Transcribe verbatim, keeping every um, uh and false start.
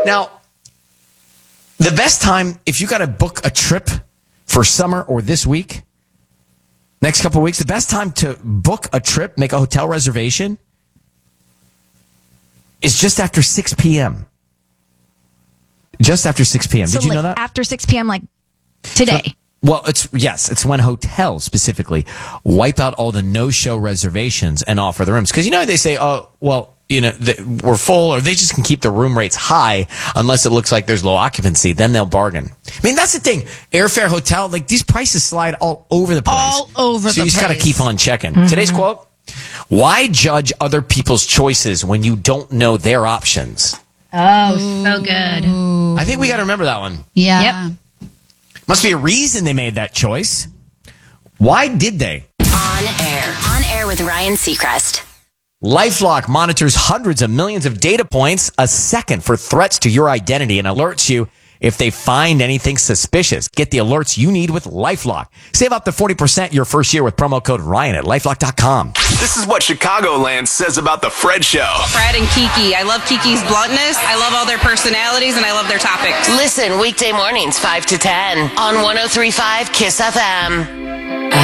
Now, the best time, if you got to book a trip for summer or this week, next couple of weeks, the best time to book a trip, make a hotel reservation, is just after six p.m. Just after six p.m. So Did you like know that? after six p.m. like today. So, well, it's yes, it's when hotels specifically wipe out all the no-show reservations and offer the rooms. Because you know they say, oh, well, you know, they, we're full, or they just can keep the room rates high unless it looks like there's low occupancy. Then they'll bargain. I mean, that's the thing. Airfare, hotel, like these prices slide all over the place. All over so the you just got to place. keep on checking. Mm-hmm. Today's quote: why judge other people's choices when you don't know their options? Oh, so good. I think we got to remember that one. Yeah. Yep. Must be a reason they made that choice. Why did they? On air. On air with Ryan Seacrest. LifeLock monitors hundreds of millions of data points a second for threats to your identity and alerts you if they find anything suspicious. Get the alerts you need with LifeLock. Save up to forty percent your first year with promo code Ryan at lifelock dot com. This is what Chicagoland says about the Fred Show. Fred and Kiki. I love Kiki's bluntness. I love all their personalities, and I love their topics. Listen weekday mornings five to ten on one oh three point five Kiss F M.